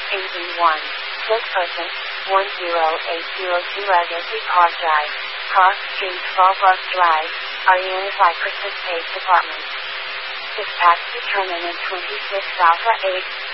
AV1. Spokesperson, 10802 Legacy Park Drive. Park Street, Fallbrook Drive, Ariana Cypress Space Department. Dispatch determinant 26 Alpha 8.